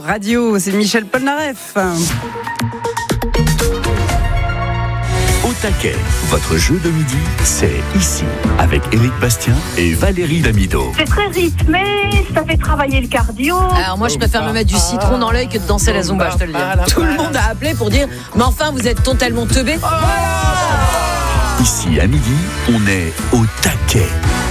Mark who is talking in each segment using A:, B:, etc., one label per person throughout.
A: radio. C'est Michel Polnareff.
B: Au taquet, votre jeu de midi, c'est ici, avec Éric Bastien et Valérie Damido.
C: C'est très rythmé, ça fait travailler le cardio.
D: Alors moi je préfère me mettre du citron dans l'œil que de danser la zumba, je te le dis. Tout le monde a appelé pour dire mais enfin vous êtes totalement teubés.
B: Ici à midi, on est au taquet.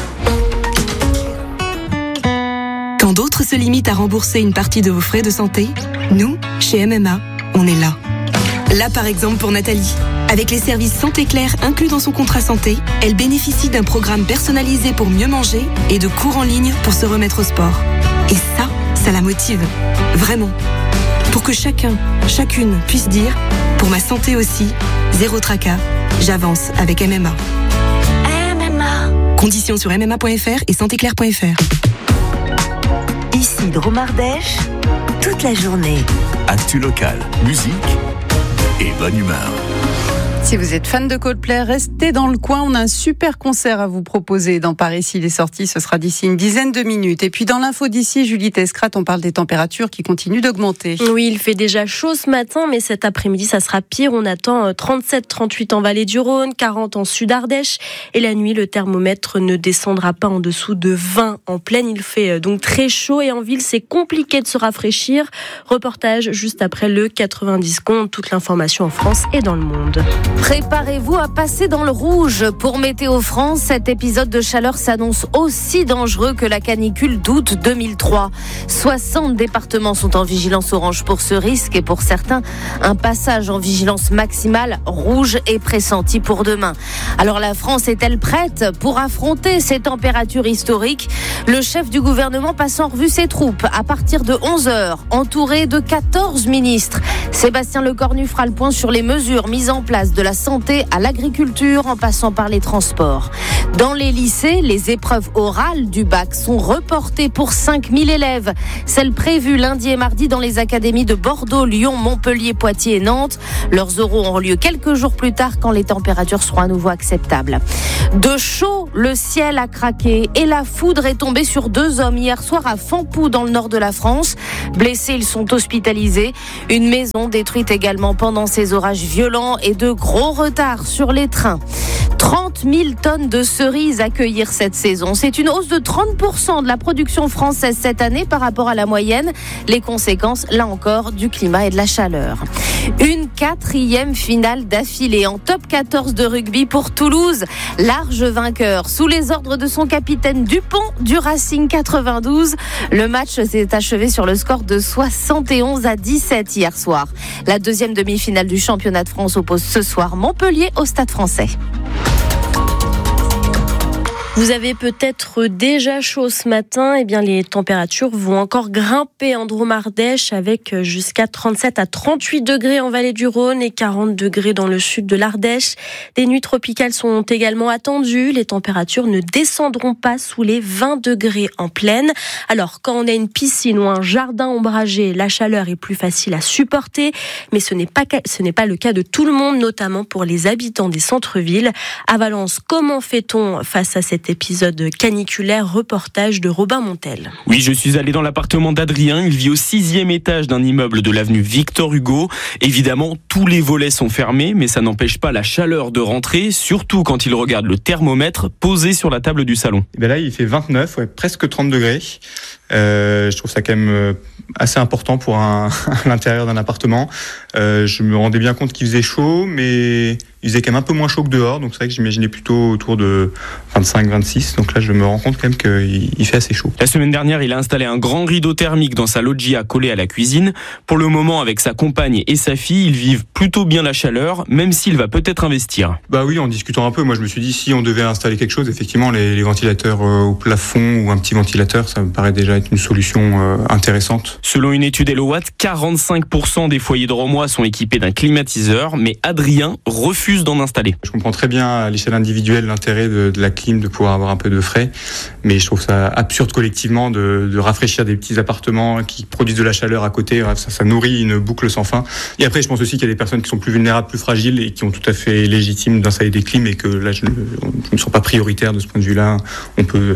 E: Quand d'autres se limitent à rembourser une partie de vos frais de santé, nous, chez MMA, on est là. Là par exemple pour Nathalie. Avec les services Santé Claire inclus dans son contrat santé, elle bénéficie d'un programme personnalisé pour mieux manger et de cours en ligne pour se remettre au sport. Et ça la motive. Vraiment. Pour que chacune puisse dire « Pour ma santé aussi, zéro tracas, j'avance avec MMA ». MMA. Conditions sur mma.fr et santéclaire.fr.
F: Ici Dromardèche, toute la journée.
B: Actu local, musique et bonne humeur.
A: Si vous êtes fan de Coldplay, restez dans le coin. On a un super concert à vous proposer dans Paris. S'il est sorti, ce sera d'ici une dizaine de minutes. Et puis dans l'info d'ici, Julie Tescrat, on parle des températures qui continuent d'augmenter.
G: Oui, il fait déjà chaud ce matin, mais cet après-midi, ça sera pire. On attend 37-38 en Vallée du Rhône, 40 en Sud-Ardèche. Et la nuit, le thermomètre ne descendra pas en dessous de 20 en pleine. Il fait donc très chaud et en ville, c'est compliqué de se rafraîchir. Reportage juste après le 90 secondes. Toute l'information en France et dans le monde.
D: Préparez-vous à passer dans le rouge. Pour Météo France, cet épisode de chaleur s'annonce aussi dangereux que la canicule d'août 2003. 60 départements sont en vigilance orange pour ce risque et pour certains, un passage en vigilance maximale rouge est pressenti pour demain. Alors la France est-elle prête pour affronter ces températures historiques ? Le chef du gouvernement passe en revue ses troupes à partir de 11h, entouré de 14 ministres. Sébastien Lecornu fera le point sur les mesures mises en place de la santé à l'agriculture en passant par les transports. Dans les lycées, les épreuves orales du bac sont reportées pour 5000 élèves. Celles prévues lundi et mardi dans les académies de Bordeaux, Lyon, Montpellier, Poitiers et Nantes. Leurs oraux auront lieu quelques jours plus tard quand les températures seront à nouveau acceptables. De chaud, le ciel a craqué et la foudre est tombée sur 2 hommes hier soir à Fampou dans le nord de la France. Blessés, ils sont hospitalisés. Une maison détruite également pendant ces orages violents et de gros retard sur les trains. 30 000 tonnes de cerises à cueillir cette saison. C'est une hausse de 30% de la production française cette année par rapport à la moyenne. Les conséquences, là encore, du climat et de la chaleur. Une 4e finale d'affilée en top 14 de rugby pour Toulouse. Large vainqueur sous les ordres de son capitaine Dupont du Racing 92. Le match s'est achevé sur le score de 71-17 hier soir. La 2e demi-finale du championnat de France oppose ce soir Montpellier au Stade Français.
G: Vous avez peut-être déjà chaud ce matin, eh bien les températures vont encore grimper en Dromardèche avec jusqu'à 37 à 38 degrés en Vallée du Rhône et 40 degrés dans le sud de l'Ardèche. Des nuits tropicales sont également attendues. Les températures ne descendront pas sous les 20 degrés en plaine. Alors, quand on a une piscine ou un jardin ombragé, la chaleur est plus facile à supporter, mais ce n'est pas le cas de tout le monde, notamment pour les habitants des centres-villes. À Valence, comment fait-on face à cet épisode caniculaire? Reportage de Robin Montel.
H: Oui, je suis allé dans l'appartement d'Adrien. Il vit au 6e étage d'un immeuble de l'avenue Victor Hugo. Évidemment, tous les volets sont fermés, mais ça n'empêche pas la chaleur de rentrer, surtout quand il regarde le thermomètre posé sur la table du salon.
I: Et là, il fait 29, presque 30 degrés. Je trouve ça quand même assez important pour l'intérieur d'un appartement. Je me rendais bien compte qu'il faisait chaud, mais il faisait quand même un peu moins chaud que dehors, donc c'est vrai que j'imaginais plutôt autour de 25-26, donc là je me rends compte quand même qu'il fait assez chaud.
H: La semaine dernière, il a installé un grand rideau thermique dans sa loggia collé à la cuisine. Pour le moment, avec sa compagne et sa fille, ils vivent plutôt bien la chaleur, même s'il va peut-être investir.
I: Bah oui, en discutant un peu, moi je me suis dit si on devait installer quelque chose, effectivement les ventilateurs au plafond ou un petit ventilateur, ça me paraît déjà être une solution intéressante.
H: Selon une étude Hellowatt, 45% des foyers drômois sont équipés d'un climatiseur, mais Adrien refuse d'en installer.
I: Je comprends très bien à l'échelle individuelle l'intérêt de la clim, de pouvoir avoir un peu de frais, mais je trouve ça absurde collectivement de rafraîchir des petits appartements qui produisent de la chaleur à côté. Ça nourrit une boucle sans fin. Et après, je pense aussi qu'il y a des personnes qui sont plus vulnérables, plus fragiles et qui ont tout à fait légitime d'installer des clims et que là, je ne me sens pas prioritaire de ce point de vue-là. On peut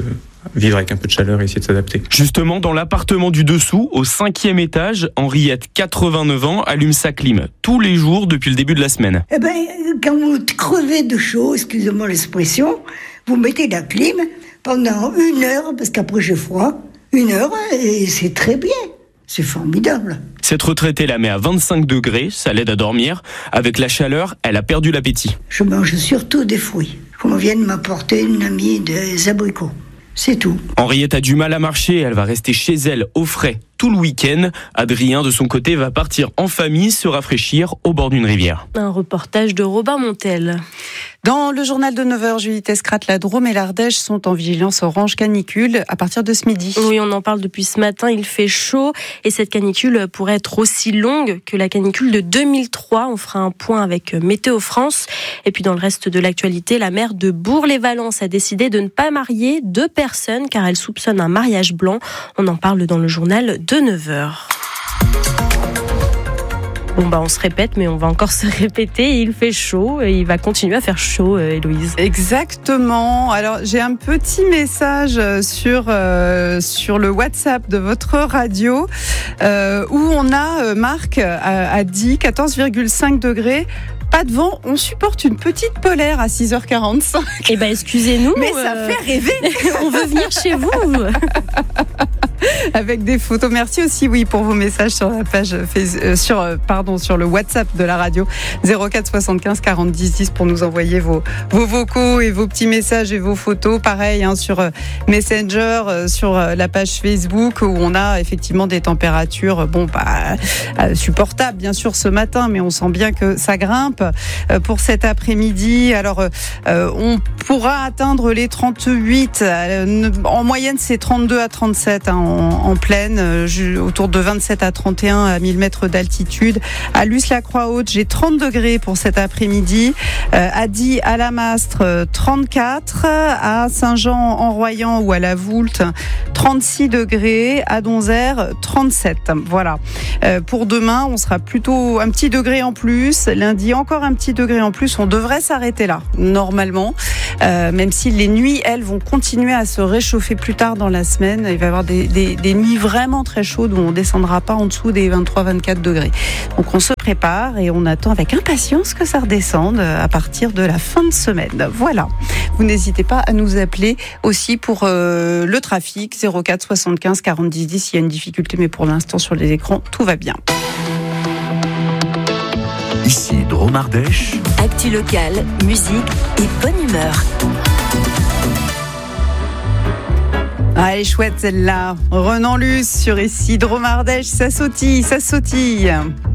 I: vivre avec un peu de chaleur et essayer de s'adapter.
H: Justement, dans l'appartement du dessous, au 5e étage, Henriette, 89 ans, allume sa clim tous les jours depuis le début de la semaine.
J: Eh ben, quand vous crevez de chaud, excusez-moi l'expression, vous mettez la clim pendant 1 heure, parce qu'après j'ai froid, 1 heure, et c'est très bien. C'est formidable.
H: Cette retraitée la met à 25 degrés, ça l'aide à dormir. Avec la chaleur, elle a perdu l'appétit.
J: Je mange surtout des fruits. Comme vient de m'apporter une amie des abricots. C'est tout.
H: Henriette a du mal à marcher, elle va rester chez elle au frais tout le week-end. Adrien, de son côté, va partir en famille se rafraîchir au bord d'une rivière.
G: Un reportage de Robin Montel.
A: Dans le journal de 9h, Julie Tescrat, la Drôme et l'Ardèche sont en vigilance orange canicule à partir de ce midi.
G: Oui, on en parle depuis ce matin, il fait chaud et cette canicule pourrait être aussi longue que la canicule de 2003. On fera un point avec Météo France. Et puis dans le reste de l'actualité, la maire de Bourg-les-Valences a décidé de ne pas marier 2 personnes car elle soupçonne un mariage blanc. On en parle dans le journal de 9h. On se répète, mais on va encore se répéter. Il fait chaud et il va continuer à faire chaud, Héloïse.
A: Exactement. Alors, j'ai un petit message sur le WhatsApp de votre radio où on a, Marc a dit 14,5 degrés. Pas de vent, on supporte une petite polaire à 6h45.
G: Eh ben, excusez-nous.
A: Mais ça fait rêver.
G: On veut venir chez vous.
A: Avec des photos. Merci aussi, oui, pour vos messages sur la page sur le WhatsApp de la radio 04 75 40 10 10 pour nous envoyer vos vocaux et vos petits messages et vos photos. Pareil sur Messenger, sur la page Facebook où on a effectivement des températures supportables bien sûr ce matin, mais on sent bien que ça grimpe pour cet après-midi. Alors on pourra atteindre les 38. En moyenne, c'est 32 à 37 en pleine, autour de 27 à 31 à 1000 mètres d'altitude. À Luce-la-Croix-Haute, j'ai 30 degrés pour cet après-midi. À Die, à la Mastre, 34. À Saint-Jean-en-Royans ou à la Voulte, 36 degrés. À Donzère, 37. Voilà. Pour demain, on sera plutôt un petit degré en plus. Lundi, encore un petit degré en plus. On devrait s'arrêter là, normalement. Même si les nuits, elles, vont continuer à se réchauffer plus tard dans la semaine. Il va y avoir des nuits vraiment très chaudes où on ne descendra pas en dessous des 23-24 degrés. Donc on se prépare et on attend avec impatience que ça redescende à partir de la fin de semaine. Voilà. Vous n'hésitez pas à nous appeler aussi pour le trafic 04 75 40 10 10. Il y a une difficulté, mais pour l'instant sur les écrans, tout va bien.
B: Ici, Drôme Ardèche.
F: Actu locale, musique et bonne humeur.
A: Ah, elle est chouette celle-là. Renan Luce sur Ici, Drôme Ardèche, ça sautille, ça sautille.